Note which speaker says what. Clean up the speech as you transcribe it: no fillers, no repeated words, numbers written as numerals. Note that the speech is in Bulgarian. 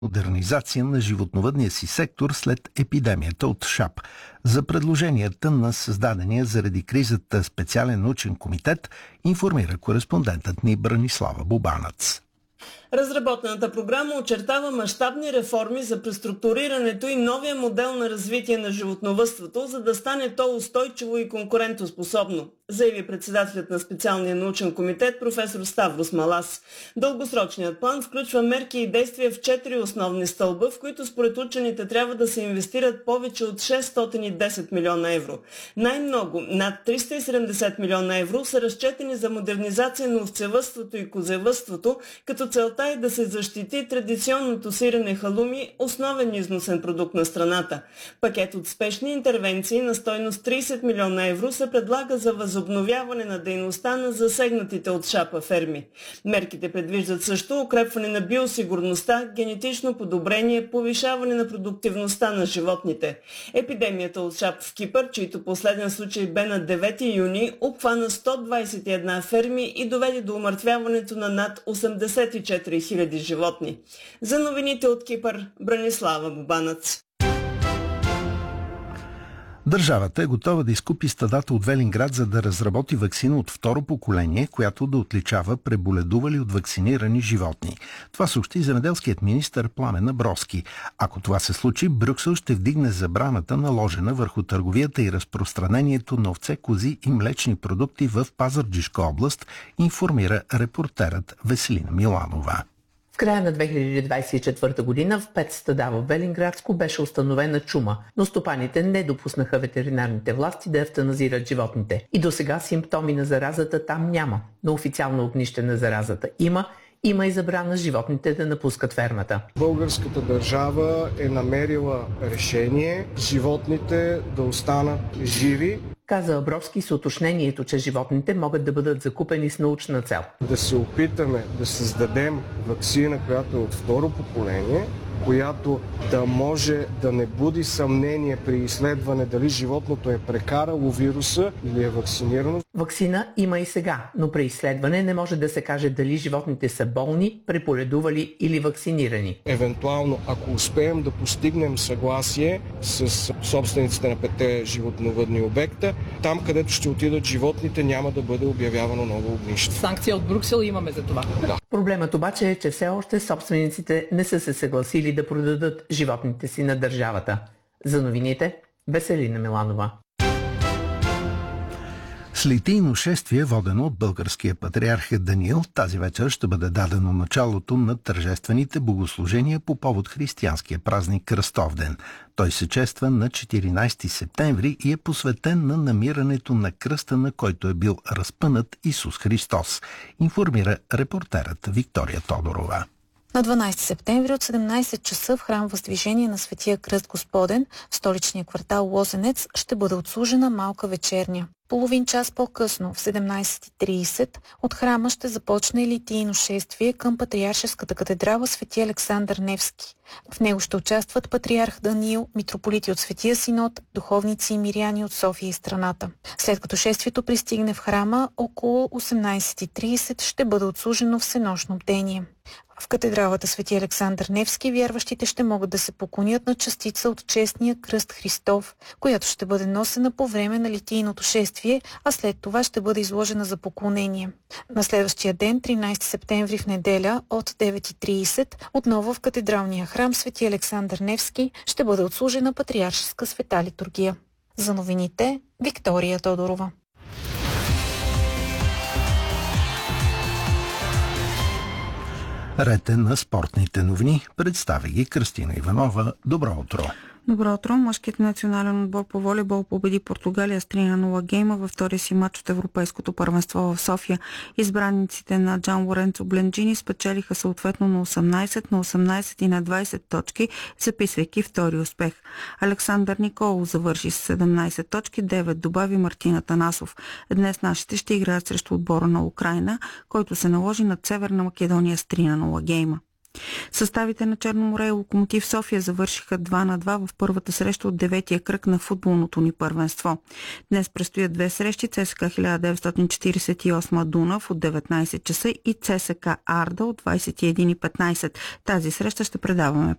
Speaker 1: модернизация на животновъдния си сектор след епидемията от ШАП. За предложенията на създадения заради кризата специален научен комитет информира кореспондентът ни Бранислава Бубанец.
Speaker 2: Разработената програма очертава мащабни реформи за преструктурирането и новия модел на развитие на животновъдството, за да стане то устойчиво и конкурентоспособно, заяви председателят на специалния научен комитет професор Ставрос Малас. Дългосрочният план включва мерки и действия в 4 основни стълба, в които според учените трябва да се инвестират повече от 610 милиона евро. Най-много, над 370 милиона евро, са разчетени за модернизация на овцевъдството и козевъдството, като целта е да се защити традиционното сирене халуми, основен износен продукт на страната. Пакет от спешни интервенции на стойност 30 милиона евро се предлага за възобновяване на дейността на засегнатите от ШАПа ферми. Мерките предвиждат също укрепване на биосигурността, генетично подобрение, повишаване на продуктивността на животните. Епидемията от ШАП в Кипър, чийто последен случай бе на 9 юни, обхвана 121 ферми и доведе до умъртвяването на над 84 000 животни. За новините от Кипър, Бранислава Бубанец.
Speaker 1: Държавата е готова да изкупи стадата от Велинград, за да разработи ваксина от второ поколение, която да отличава преболедували от вакцинирани животни. Това съобщи земеделският министър Пламен Абровски. Ако това се случи, Брюксел ще вдигне забраната, наложена върху търговията и разпространението на овце, кози и млечни продукти в Пазарджишка област, информира репортерът Веселина Миланова.
Speaker 3: В края на 2024 година в 5 стада в Велинградско беше установена чума, но стопаните не допуснаха ветеринарните власти да евтаназират животните. И досега симптоми на заразата там няма, но официално огнище на заразата има и забрана животните да напускат фермата.
Speaker 4: Българската държава е намерила решение животните да останат живи,
Speaker 3: каза Абровски с уточнението, че животните могат да бъдат закупени с научна цел.
Speaker 4: Да се опитаме да създадем ваксина, която е от второ поколение, която да може да не буди съмнение при изследване дали животното е прекарало вируса или е вакцинирано.
Speaker 3: Ваксина има и сега, но при изследване не може да се каже дали животните са болни, преболедували или вакцинирани.
Speaker 4: Евентуално, ако успеем да постигнем съгласие с собствениците на 5 животновъдни обекта, там където ще отидат животните няма да бъде обявявано ново огнище.
Speaker 3: Санкция от Брюксел имаме за това.
Speaker 4: Да.
Speaker 3: Проблемът обаче е, че все още собствениците не са се съгласили да продадат животните си на държавата. За новините, Веселина Миланова.
Speaker 1: С литийно шествие, водено от българския патриарх Даниил, тази вечер ще бъде дадено началото на тържествените богослужения по повод християнския празник Кръстовден. Той се чества на 14 септември и е посветен на намирането на кръста, на който е бил разпънат Исус Христос, информира репортерът Виктория Тодорова.
Speaker 5: На 12 септември от 17 часа в храм Въздвижение на Светия Кръст Господен в столичния квартал Лозенец ще бъде отслужена малка вечерня. Половин час по-късно, в 17:30, от храма ще започне литийно шествие към Патриаршеската катедрала Свети Александър Невски. В него ще участват патриарх Даниил, митрополити от Светия Синод, духовници и миряни от София и страната. След като шествието пристигне в храма, около 18:30 ще бъде отслужено всенощно бдение. В катедралата Свети Александър Невски вярващите ще могат да се поклонят на частица от честния кръст Христов, която ще бъде носена по време на литийното шествие, а след това ще бъде изложена за поклонение. На следващия ден, 13 септември в неделя от 9:30, отново в катедралния храм Свети Александър Невски ще бъде отслужена патриаршеска света литургия. За новините, Виктория Тодорова.
Speaker 1: Ред е на спортните новини. Представи ги Кръстина Иванова. Добро утро!
Speaker 6: Добро утро! Мъжкият национален отбор по волейбол победи Португалия с 3-0 гейма във втория си матч от Европейското първенство в София. Избраниците на Джан Лоренцо Бленджини спечелиха съответно на 18, на 18 и на 20 точки, записвайки втори успех. Александър Николов завърши с 17 точки, 9 добави Мартина Танасов. Днес нашите ще играят срещу отбора на Украйна, който се наложи над Северна Македония с 3-0 гейма. Съставите на Черноморе и Локомотив София завършиха 2-2 в първата среща от 9-я кръг на футболното ни първенство. Днес предстоят две срещи: ЦСКА 1948 Дунав от 19 часа и ЦСКА Арда от 21:15. Тази среща ще предаваме